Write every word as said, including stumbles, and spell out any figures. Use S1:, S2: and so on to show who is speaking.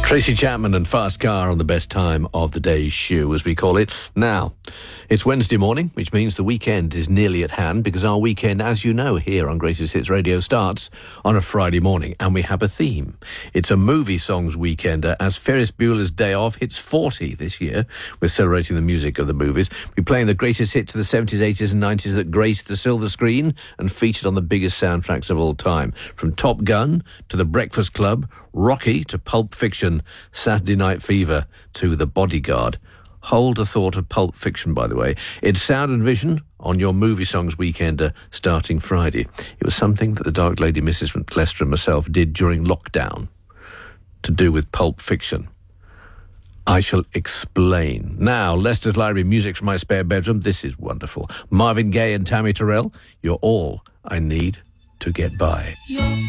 S1: Tracy Chapman and Fast Car on the best time of the day's shoe, as we call it. Now, it's Wednesday morning, which means the weekend is nearly at hand, because our weekend, as you know, here on Greatest Hits Radio starts on a Friday morning, and we have a theme. It's a movie songs weekender, as Ferris Bueller's Day Off hits forty this year. We're celebrating the music of the movies. We're playing the greatest hits of the seventies, eighties and nineties that graced the silver screen and featured on the biggest soundtracks of all time. From Top Gun to The Breakfast Club, Rocky to Pulp Fiction, Saturday Night Fever to The Bodyguard. Hold the thought of Pulp Fiction, by the way. It's Sound and Vision on your Movie Songs Weekender starting Friday. It was something that the Dark Lady Missus Lester and myself did during lockdown to do with Pulp Fiction. I shall explain. Now, Leicester's Library, music from my spare bedroom. This is wonderful. Marvin Gaye and Tammy Terrell, you're all I need to get by.